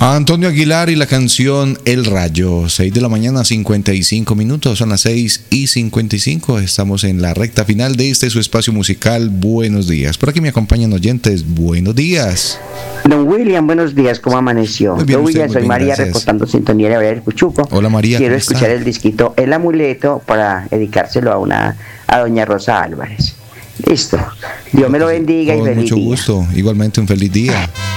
A Antonio Aguilar y la canción El Rayo. 6 de la mañana, 55 minutos. Son las 6:55. Estamos en la recta final de su espacio musical. Buenos días. Por aquí me acompañan oyentes. Buenos días. Don William, buenos días. ¿Cómo amaneció? Muy bien, Yo, William, muy soy bien, María, gracias. reportando sintonía de Gabriel Puchuco. Hola, María. Quiero ¿cómo escuchar está? el disquito El Amuleto para dedicárselo a doña Rosa Álvarez. Listo. Dios me lo bendiga y Con feliz mucho día. gusto. Igualmente un feliz día.